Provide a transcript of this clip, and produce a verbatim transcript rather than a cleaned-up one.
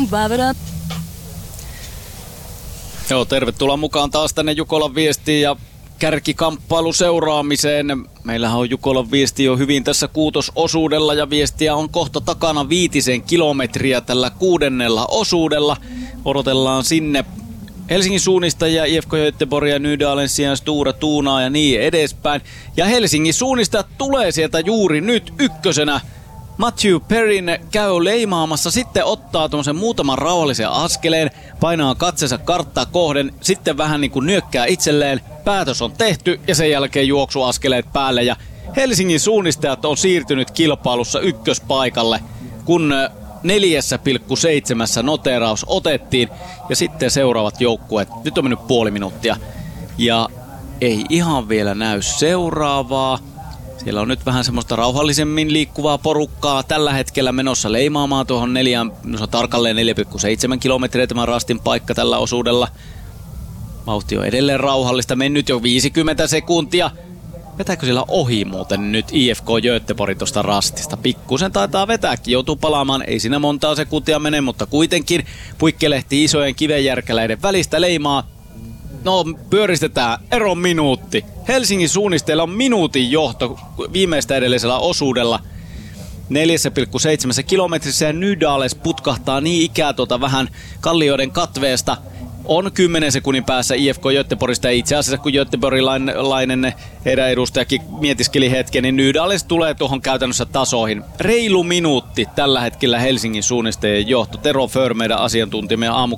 Joo, tervetuloa mukaan taas tänne Jukolan viestiin ja kärkikamppailu seuraamiseen. Meillähän on Jukolan viesti jo hyvin tässä kuutososuudella ja viestiä on kohta takana viitisen kilometriä tällä kuudennella osuudella. Odotellaan sinne Helsingin suunnistajia, I F K Göteborgia, Nydalensia, Stora Tunaa ja niin edespäin. Ja Helsingin suunnistajat tulee sieltä juuri nyt ykkösenä. Matthew Perrin käy leimaamassa, sitten ottaa tuommoisen muutaman rauhallisen askeleen, painaa katseensa karttaa kohden, sitten vähän niin kuin nyökkää itselleen, päätös on tehty ja sen jälkeen juoksuaskeleet päälle. Ja Helsingin suunnistajat on siirtynyt kilpailussa ykköspaikalle, kun neljä pilkku seitsemän noteraus otettiin ja sitten seuraavat joukkueet. Nyt on mennyt puoli minuuttia ja ei ihan vielä näy seuraavaa. Siellä on nyt vähän semmoista rauhallisemmin liikkuvaa porukkaa tällä hetkellä menossa leimaamaan tuohon neljään, no tarkalleen neljä pilkku seitsemän kilometriä tämän rastin paikka tällä osuudella. Vauhti on edelleen rauhallista, mennyt jo viisikymmentä sekuntia. Vetääkö siellä ohi muuten nyt I F K Göteborg tuosta rastista? Pikkusen taitaa vetääkin, joutuu palaamaan, ei siinä montaa sekuntia mene, mutta kuitenkin puikkelehti isojen kivenjärkäläiden välistä leimaa. No, pyöristetään. Ero minuutti. Helsingin suunnisteilla on minuutin johto viimeistä edellisellä osuudella. neljä pilkku seitsemän kilometrissä ja Nydales putkahtaa niin ikää tuota vähän kallioiden katveesta. On kymmenen sekunnin päässä I F K Göteborgista ja itse asiassa kun göteborgilainen heidän edustajakin mietiskeli hetken, niin Nydales tulee tuohon käytännössä tasoihin. Reilu minuutti tällä hetkellä Helsingin suunnistajien johto. Tero För, meidän asiantuntijamme aamu